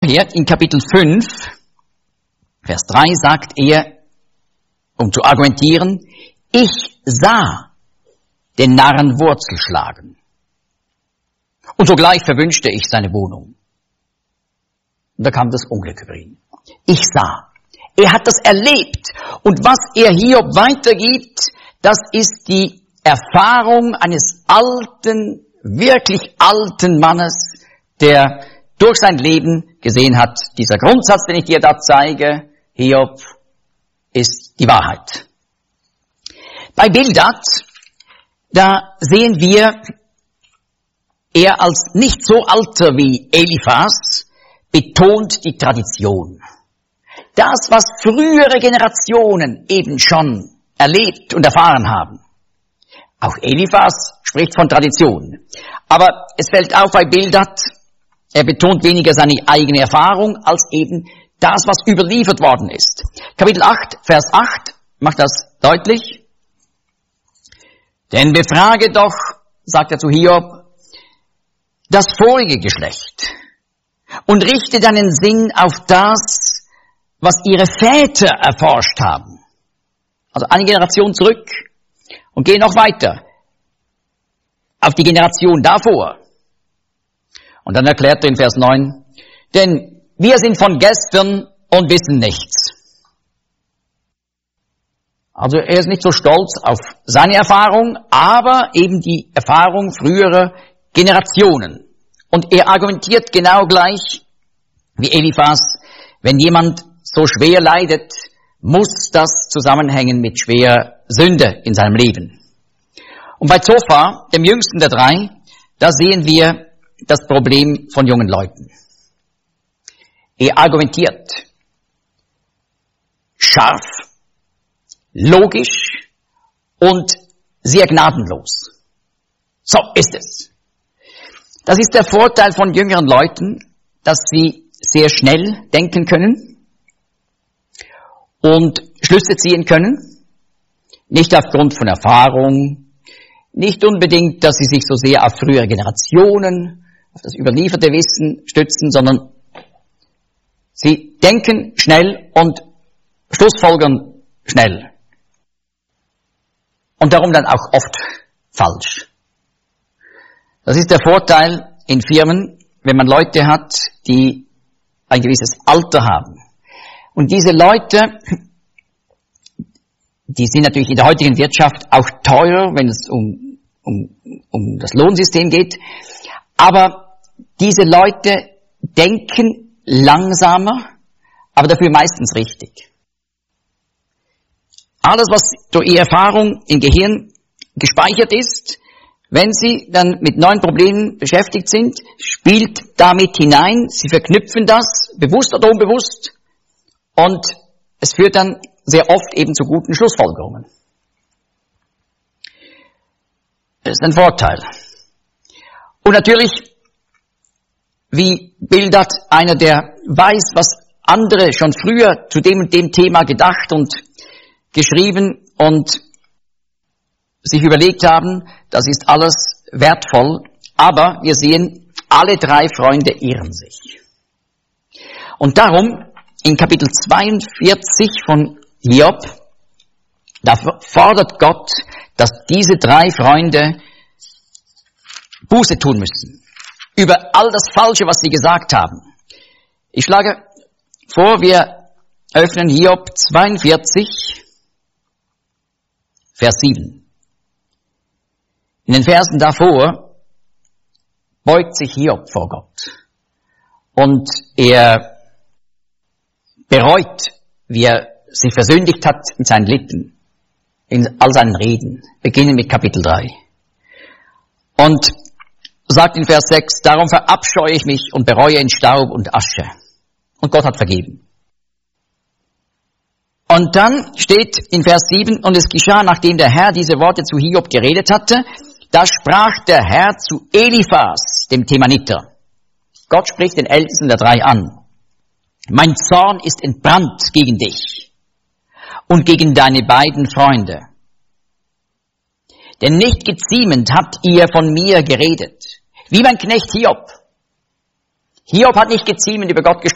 Hier in Kapitel 5, Vers 3 sagt er, um zu argumentieren, ich sah den Narren Wurzel schlagen. Und sogleich verwünschte ich seine Wohnung. Und da kam das Unglück über ihn. Ich sah. Er hat das erlebt. Und was er Hiob weitergibt, das ist die Erfahrung eines alten, wirklich alten Mannes, der durch sein Leben gesehen hat, dieser Grundsatz, den ich dir da zeige, Hiob ist die Wahrheit. Bei Bildad, da sehen wir, er als nicht so alter wie Eliphas betont die Tradition. Das, was frühere Generationen eben schon erlebt und erfahren haben. Auch Eliphas spricht von Tradition. Aber es fällt auf bei Bildad, er betont weniger seine eigene Erfahrung als eben das, was überliefert worden ist. Kapitel 8, Vers 8 macht das deutlich. Denn befrage doch, sagt er zu Hiob, das vorige Geschlecht und richte deinen Sinn auf das, was ihre Väter erforscht haben. Also eine Generation zurück und geh noch weiter auf die Generation davor. Und dann erklärt er in Vers 9, denn wir sind von gestern und wissen nichts. Also er ist nicht so stolz auf seine Erfahrung, aber eben die Erfahrung früherer Generationen. Und er argumentiert genau gleich wie Eliphas, wenn jemand so schwer leidet, muss das zusammenhängen mit schwerer Sünde in seinem Leben. Und bei Zophar, dem jüngsten der drei, da sehen wir das Problem von jungen Leuten. Er argumentiert scharf, logisch und sehr gnadenlos. So ist es. Das ist der Vorteil von jüngeren Leuten, dass sie sehr schnell denken können und Schlüsse ziehen können, nicht aufgrund von Erfahrung, nicht unbedingt, dass sie sich so sehr auf frühere Generationen, auf das überlieferte Wissen stützen, sondern sie denken schnell und schlussfolgern schnell. Und darum dann auch oft falsch. Das ist der Vorteil in Firmen, wenn man Leute hat, die ein gewisses Alter haben. Und diese Leute, die sind natürlich in der heutigen Wirtschaft auch teuer, wenn es um das Lohnsystem geht. Aber diese Leute denken langsamer, aber dafür meistens richtig. Alles, was durch ihre Erfahrung im Gehirn gespeichert ist, wenn sie dann mit neuen Problemen beschäftigt sind, spielt damit hinein, sie verknüpfen das, bewusst oder unbewusst, und es führt dann sehr oft eben zu guten Schlussfolgerungen. Das ist ein Vorteil. Und natürlich, wie Bildad, einer, der weiß, was andere schon früher zu dem und dem Thema gedacht und geschrieben und sich überlegt haben, das ist alles wertvoll, aber wir sehen, alle drei Freunde irren sich. Und darum, in Kapitel 42 von Hiob, da fordert Gott, dass diese drei Freunde Buße tun müssen über all das Falsche, was sie gesagt haben. Ich schlage vor, wir öffnen Hiob 42, Vers 7. In den Versen davor beugt sich Hiob vor Gott und er bereut, wie er sich versündigt hat mit seinen Lippen, in all seinen Reden, beginnen mit Kapitel 3. Und sagt in Vers 6, darum verabscheue ich mich und bereue in Staub und Asche. Und Gott hat vergeben. Und dann steht in Vers 7, und es geschah, nachdem der Herr diese Worte zu Hiob geredet hatte, da sprach der Herr zu Eliphas, dem Themaniter. Gott spricht den Ältesten der drei an. Mein Zorn ist entbrannt gegen dich und gegen deine beiden Freunde. Denn nicht geziemend habt ihr von mir geredet, wie mein Knecht Hiob. Hiob hat nicht geziemend über Gott gesprochen.